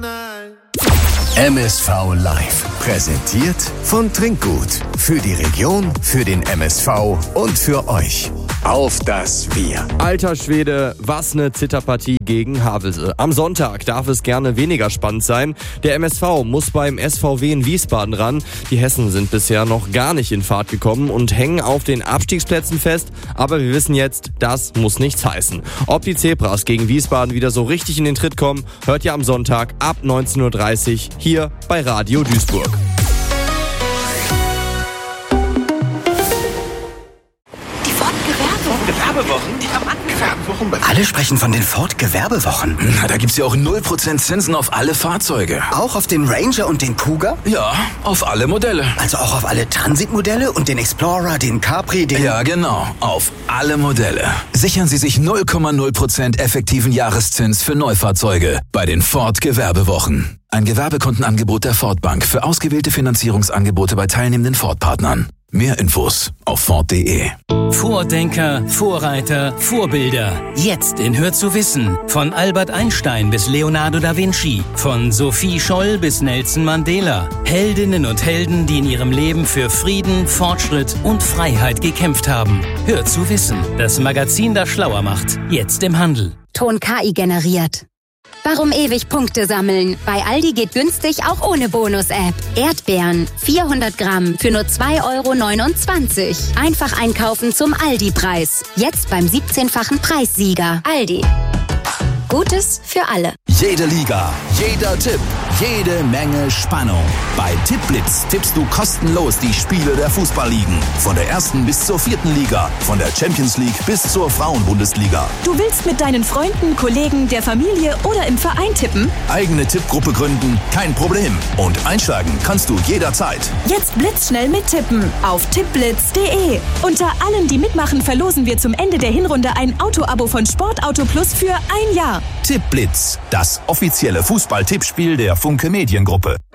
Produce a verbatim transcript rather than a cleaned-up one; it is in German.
M S V Live. Präsentiert von Trinkgut. Für die Region, für den M S V und für euch. Auf das Wir. Alter Schwede, was eine Zitterpartie gegen Havelse. Am Sonntag darf es gerne weniger spannend sein. Der M S V muss beim S V W in Wiesbaden ran. Die Hessen sind bisher noch gar nicht in Fahrt gekommen und hängen auf den Abstiegsplätzen fest. Aber wir wissen jetzt, das muss nichts heißen. Ob die Zebras gegen Wiesbaden wieder so richtig in den Tritt kommen, hört ihr am Sonntag ab neunzehn Uhr dreißig hier bei Radio Duisburg. Gewerbewochen? Ja, Mann, Gewerbewochen. Alle sprechen von den Ford-Gewerbewochen. Na, da gibt's ja auch null Prozent Zinsen auf alle Fahrzeuge. Auch auf den Ranger und den Kuga? Ja, auf alle Modelle. Also auch auf alle Transitmodelle und den Explorer, den Capri, den... Ja, genau. Auf alle Modelle. Sichern Sie sich null Komma null Prozent effektiven Jahreszins für Neufahrzeuge bei den Ford-Gewerbewochen. Ein Gewerbekundenangebot der Ford Bank für ausgewählte Finanzierungsangebote bei teilnehmenden Ford-Partnern. Mehr Infos auf Ford punkt de. Vordenker, Vorreiter, Vorbilder. Jetzt in Hör zu wissen. Von Albert Einstein bis Leonardo da Vinci. Von Sophie Scholl bis Nelson Mandela. Heldinnen und Helden, die in ihrem Leben für Frieden, Fortschritt und Freiheit gekämpft haben. Hör zu wissen. Das Magazin, das schlauer macht. Jetzt im Handel. Ton K I generiert. Warum ewig Punkte sammeln? Bei Aldi geht günstig auch ohne Bonus-App. Erdbeeren, vierhundert Gramm für nur zwei Euro neunundzwanzig. Einfach einkaufen zum Aldi-Preis. Jetzt beim siebzehnfachen Preissieger. Aldi. Gutes für alle. Jede Liga, jeder Tipp, jede Menge Spannung. Bei Tippblitz tippst du kostenlos die Spiele der Fußballligen. Von der ersten bis zur vierten Liga, von der Champions League bis zur Frauenbundesliga. Du willst mit deinen Freunden, Kollegen, der Familie oder im Verein tippen? Eigene Tippgruppe gründen, kein Problem. Und einsteigen kannst du jederzeit. Jetzt blitzschnell mittippen auf tippblitz punkt de. Unter allen, die mitmachen, verlosen wir zum Ende der Hinrunde ein Auto-Abo von Sportauto Plus für ein Jahr. Tippblitz, das offizielle Fußball-Tippspiel der Funke Mediengruppe.